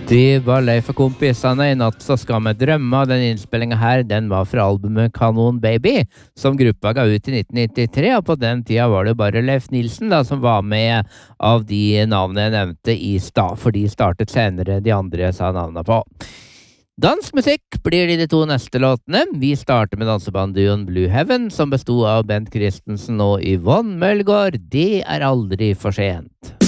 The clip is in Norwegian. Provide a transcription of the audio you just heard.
Det var Leif og kompisene I natt så skal vi drømme. Den innspillingen her, den var fra albumet Kanon Baby, som gruppa ga ut I 1993, og på den tida var det bare Leif Nilsen da, som var med av de navnene jeg nevnte I stad, for de startet senere de andre jeg sa navnene på. Dansk musikk blir de to neste låtene. Vi starter med dansebandduoen Blue Heaven, som bestod av Bent Christensen og Yvonne Mølgaard. Det aldri for sent.